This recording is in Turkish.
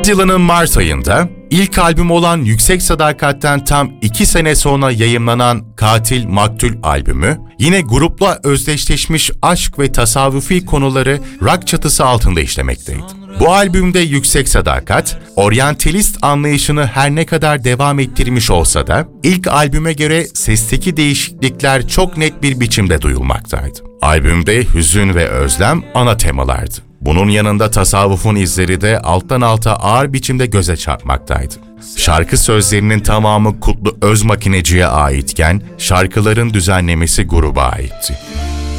Yılının Mart ayında ilk albüm olan Yüksek Sadakat'ten tam 2 sene sonra yayımlanan Katil Maktul albümü, yine grupla özdeşleşmiş aşk ve tasavvufi konuları rock çatısı altında işlemekteydi. Bu albümde Yüksek Sadakat, oryantalist anlayışını her ne kadar devam ettirmiş olsa da, ilk albüme göre sesteki değişiklikler çok net bir biçimde duyulmaktaydı. Albümde hüzün ve özlem ana temalardı. Bunun yanında tasavvufun izleri de alttan alta ağır biçimde göze çarpmaktaydı. Şarkı sözlerinin tamamı Kutlu Özmakineci'ye aitken, şarkıların düzenlemesi gruba aitti.